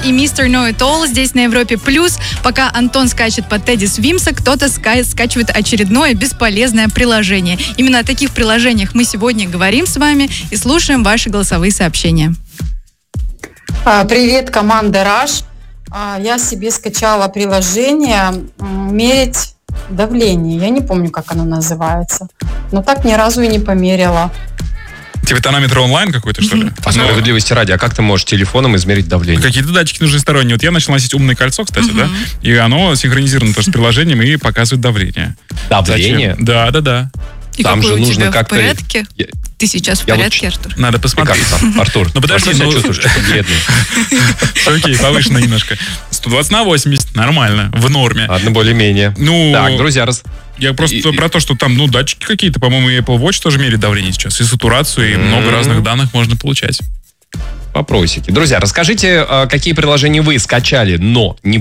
и Mr. Know It All здесь на Европе Плюс. Пока Антон скачет под Тедди Свимса, кто-то скачивает очередное бесполезное приложение. Именно о таких приложениях мы сегодня говорим с вами и слушаем ваши голосовые сообщения. Привет, команда Rush. Я себе скачала приложение «Мерить давление». Я не помню, как оно называется, но так ни разу и не померила. Типа тонометр онлайн какой-то, что ли? По справедливости ради, а как ты можешь телефоном измерить давление? Какие-то датчики нужны сторонние. Вот я начал носить умное кольцо, кстати, да, и оно синхронизировано тоже с приложением и показывает давление. Давление? Зачем? Да. И там же нужно как-то... В порядке? Ты сейчас в порядке, Артур? Надо посмотреть. Артур, ну подожди, я чувствую, что ты бледный. Окей, повышено немножко. 120 на 80, нормально, в норме. Ладно, более-менее. Так, друзья, я просто про то, что там, датчики какие-то, по-моему, и Apple Watch тоже меряет давление сейчас, и сатурацию, и много разных данных можно получать. Вопросики. Друзья, расскажите, какие приложения вы скачали, но не